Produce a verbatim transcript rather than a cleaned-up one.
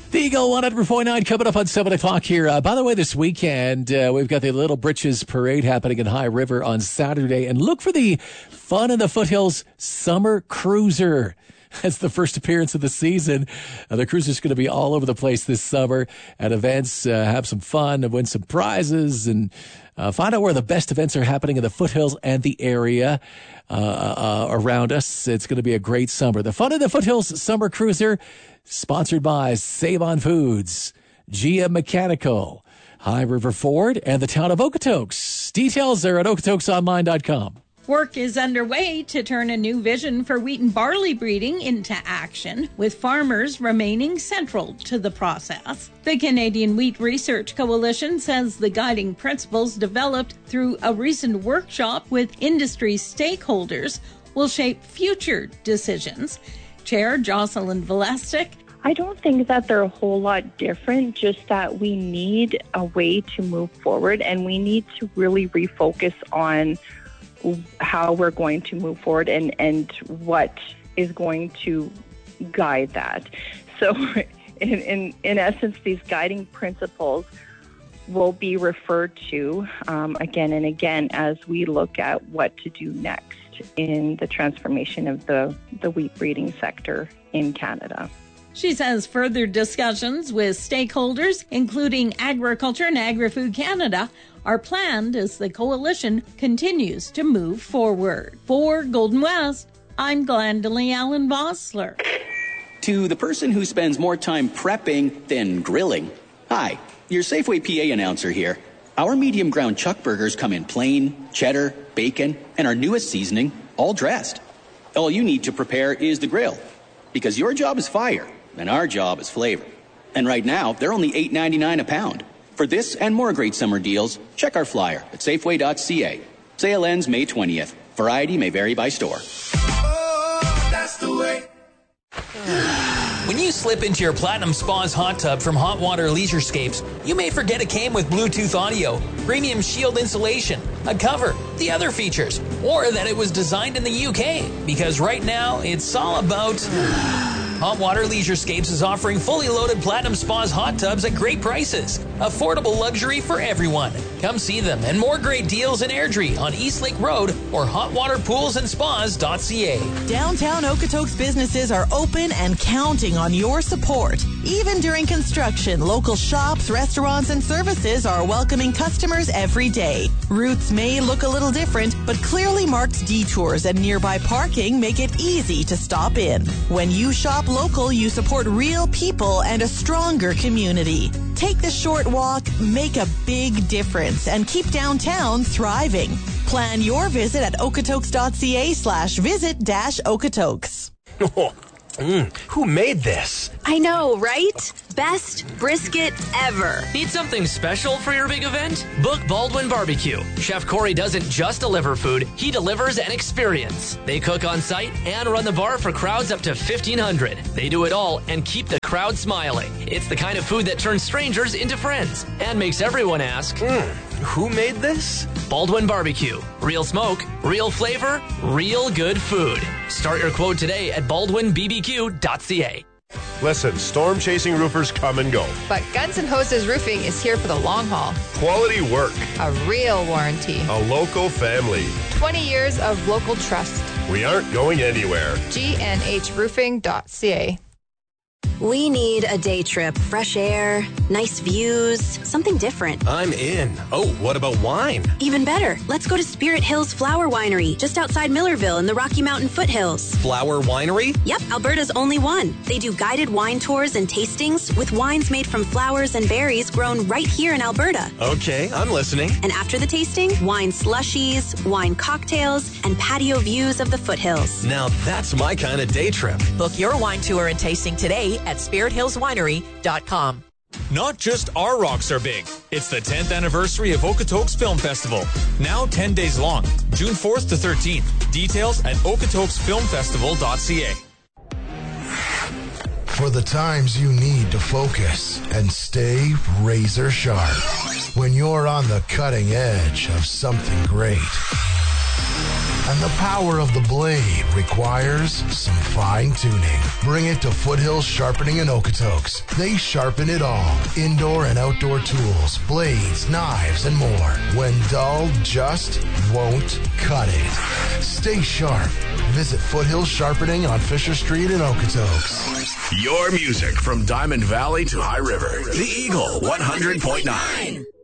The Eagle one hundred point nine coming up on seven o'clock here. Uh, by the way, this weekend, uh, we've got the Little Britches Parade happening in High River on Saturday. And look for the Fun in the Foothills Summer Cruiser. That's the first appearance of the season. Uh, the cruiser's going to be all over the place this summer at events. Uh, have some fun and win some prizes and uh, find out where the best events are happening in the foothills and the area uh, uh, around us. It's going to be a great summer. The Fun in the Foothills Summer Cruiser, sponsored by Save On Foods, G M Mechanical, High River Ford, and the town of Okotoks. Details are at okotoks online dot com. Work is underway to turn a new vision for wheat and barley breeding into action, with farmers remaining central to the process. The Canadian Wheat Research Coalition says the guiding principles developed through a recent workshop with industry stakeholders will shape future decisions. Chair Jocelyn Valestic. I don't think that they're a whole lot different, just that we need a way to move forward, and we need to really refocus on how we're going to move forward and, and what is going to guide that. So in, in, in essence, these guiding principles will be referred to um, again and again as we look at what to do next in the transformation of the, the wheat breeding sector in Canada. She says further discussions with stakeholders, including Agriculture and Agri-Food Canada, are planned as the coalition continues to move forward. For Golden West, I'm Glendalee Allen Vossler. To the person who spends more time prepping than grilling, hi, your Safeway P A announcer here. Our medium ground chuck burgers come in plain, cheddar, bacon, and our newest seasoning, all dressed. All you need to prepare is the grill, because your job is fire and our job is flavor. And right now, they're only eight ninety-nine a pound. For this and more great summer deals, check our flyer at safeway dot c a. Sale ends May twentieth. Variety may vary by store. Oh, that's the way. When you slip into your Platinum Spas hot tub from Hot Water Leisurescapes, you may forget it came with Bluetooth audio, premium shield insulation, a cover, the other features, or that it was designed in the U K, because right now it's all about... Hot Water Leisurescapes is offering fully loaded Platinum Spas hot tubs at great prices. Affordable luxury for everyone. Come see them and more great deals in Airdrie on East Lake Road or hot water pools and spas dot c a. Downtown Okotoks businesses are open and counting on your support. Even during construction, local shops, restaurants, and services are welcoming customers every day. Routes may look a little different, but clearly marked detours and nearby parking make it easy to stop in. When you shop local, you support real people and a stronger community. Take the short walk, make a big difference, and keep downtown thriving. Plan your visit at okotoks dot c a slash visit dash okotoks. Oh, mm, who made this? I know, right? Best brisket ever. Need something special for your big event? Book Baldwin Barbecue. Chef Corey doesn't just deliver food, he delivers an experience. They cook on site and run the bar for crowds up to fifteen hundred. They do it all and keep the crowd smiling. It's the kind of food that turns strangers into friends and makes everyone ask, mm, who made this? Baldwin Barbecue. Real smoke, real flavor, real good food. Start your quote today at baldwin b b q dot c a. Listen, storm-chasing roofers come and go. But Guns N' Hoses Roofing is here for the long haul. Quality work. A real warranty. A local family. twenty years of local trust. We aren't going anywhere. g n h roofing dot c a. We need a day trip, fresh air, nice views, something different. I'm in. Oh, what about wine? Even better. Let's go to Spirit Hills Flower Winery, just outside Millerville in the Rocky Mountain foothills. Flower Winery? Yep, Alberta's only one. They do guided wine tours and tastings with wines made from flowers and berries grown right here in Alberta. Okay, I'm listening. And after the tasting, wine slushies, wine cocktails, and patio views of the foothills. Now that's my kind of day trip. Book your wine tour and tasting today at spirit hills winery dot com. Not just our rocks are big. It's the tenth anniversary of Okotoks Film Festival. Now ten days long, June fourth to thirteenth. Details at okotoks film festival dot c a. For the times you need to focus and stay razor sharp when you're on the cutting edge of something great. And the power of the blade requires some fine-tuning. Bring it to Foothills Sharpening in Okotoks. They sharpen it all. Indoor and outdoor tools, blades, knives, and more. When dull just won't cut it. Stay sharp. Visit Foothills Sharpening on Fisher Street in Okotoks. Your music from Diamond Valley to High River. The Eagle one hundred point nine.